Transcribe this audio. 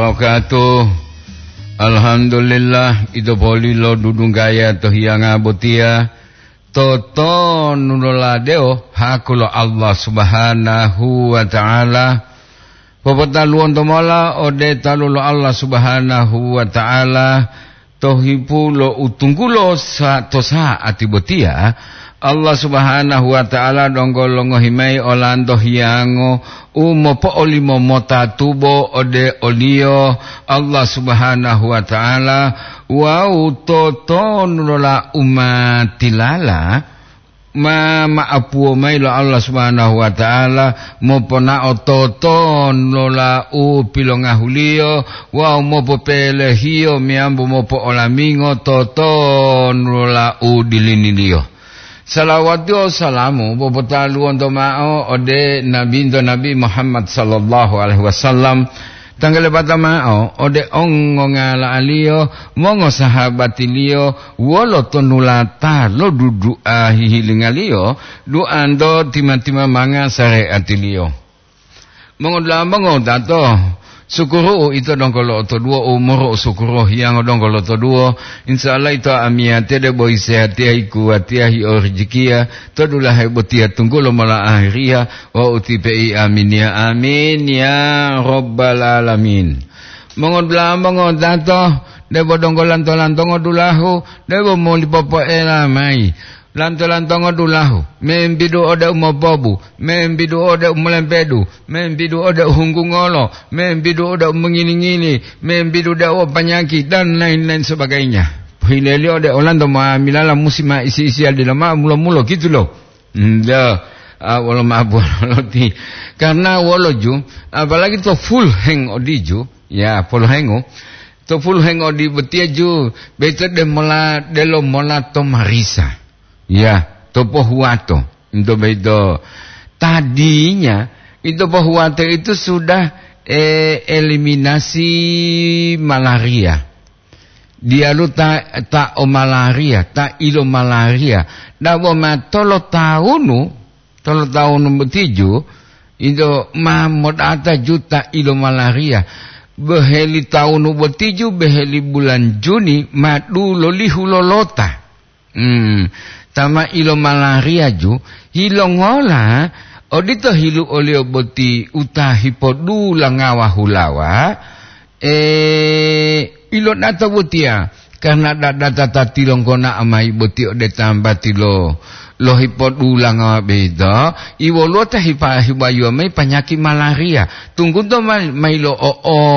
wabarakatuh. Alhamdulillah ito polilo dudung gaya to hiyang abotia toto nunoladeo hakulo Allah subhanahu wa ta'ala. Papataluan tomola ode talulo Allah subhanahu wa ta'ala tohipulo utungkulo sa tosa atibotia Allah subhanahu wa ta'ala donggolongo himay olando hiyango umopo olimo mota tubo ode olio Allah subhanahu wa ta'ala wau toto nulola umatilala maapuo mailo Allah subhanahu wa ta'ala mopona ototo nulola upilonga hulio wau mopo pele hiyo miambo mopo olamingo toto nulola udilinilio. Salawatu salamu bopataluan tomao ode Nabi Muhammad sallallahu alaihi wasallam tanggale batamao ode ongongala alio mongo sahabatilio wolo tonulata lo dudu hihilingalio duando tima-tima manga syariatilio mongo dato sukuru itu dongkolo to duo umur sukuru yang dongkolo to duo insyaallah itu amiate de boy sehat ya iku atia hi orjikia to dulah botia tunggulo mala akhiria wa utipi amin ya rabbal alamin mongo dato de bodonggolan tolan tongo dulahu de bo mo lipopo elamai lantolantongo dulahu membidu oda umobobu membidu oda umulempedu membidu oda hunggungolo membidu oda mengini-ngini membidu oda panyaki dan lain-lain sebagainya hileli oda olando milala musima isi-isi adilama mulo-mulo gitu loh nda wala maboloti karena woloju apalagi to full hang odiju ya full hango to full hang odi betiaju better de mola delo mola to marisa. Ya, topo huato. Itu bedo. Tadinya itu huato itu sudah eliminasi malaria. Dia lu ta o malaria, ta ilo malaria. Dawo tolo tahun betiju itu mamod ata juta ilo malaria. Beheli tahun betiju beheli bulan Juni madu lolihu lolota. Tama ilo malaria ju hilo ngola odito hilu olio boti utahipodu langawa hulawa ilo nata botia karena data tilong kona amai boti ode tambah tilo lo hipodu langawa beda iwo lo tahipa hibayu amai penyakit malaria tunggu to mailo